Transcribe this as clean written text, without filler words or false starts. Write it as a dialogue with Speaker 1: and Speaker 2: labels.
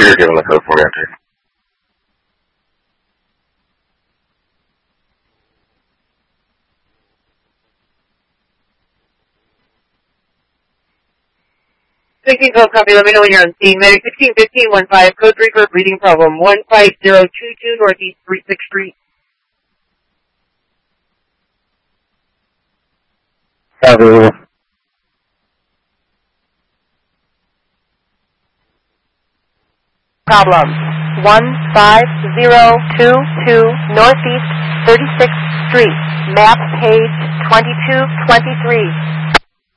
Speaker 1: you're giving the code for me after.
Speaker 2: Copy. Let me know when you're on scene. Medic 161515, code 3 for breathing problem 15022 Northeast 36th Street.
Speaker 1: Copy.
Speaker 3: Problem 15022 Northeast 36th Street, map page 2223.